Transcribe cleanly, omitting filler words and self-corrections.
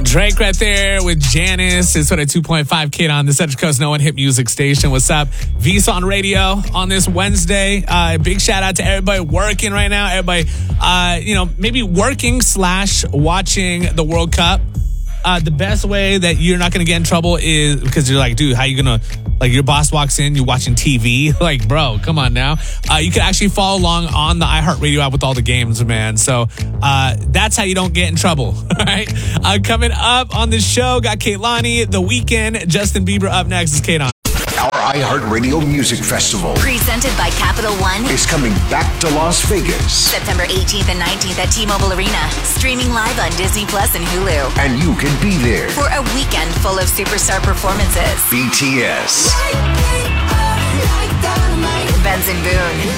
Drake right there with Janice. It's what a 2.5 kid on the Central Coast No One Hit Music Station. What's up? Visa on radio on this Wednesday. Big shout out to everybody working right now. Everybody, maybe working / watching the World Cup. The best way that you're not going to get in trouble is because you're like, dude, how you going to, like, your boss walks in, you're watching TV. Like, bro, come on now. You can actually follow along on the iHeartRadio app with all the games, man. So that's how you don't get in trouble. All right. Coming up on the show, got Kehlani, The Weeknd, Justin Bieber up next. Is Kate on. Our iHeartRadio Music Festival, presented by Capital One, is coming back to Las Vegas. September 18th and 19th at T-Mobile Arena. Streaming live on Disney Plus and Hulu. And you can be there for a weekend full of superstar performances. BTS, Benson Boone,